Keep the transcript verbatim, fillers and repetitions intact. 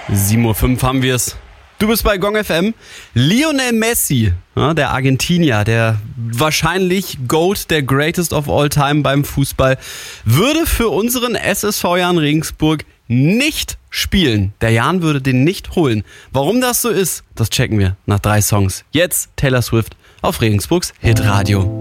sieben Uhr fünf haben wir es. Du bist bei Gong F M. Lionel Messi, ja, der Argentinier, der wahrscheinlich GOAT, der Greatest of All Time beim Fußball, würde für unseren S S V Jahn Regensburg nicht spielen. Der Jan würde den nicht holen. Warum das so ist, das checken wir nach drei Songs. Jetzt Taylor Swift auf Regensburgs Hitradio.